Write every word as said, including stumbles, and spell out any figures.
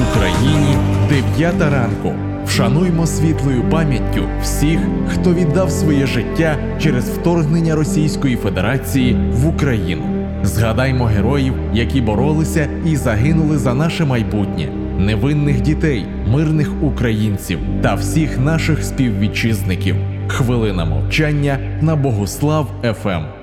Україні дев'ята ранку. Вшануймо світлою пам'яттю всіх, хто віддав своє життя через вторгнення Російської Федерації в Україну. Згадаймо героїв, які боролися і загинули за наше майбутнє, невинних дітей, мирних українців та всіх наших співвітчизників. Хвилина мовчання на Богуслав еф ем.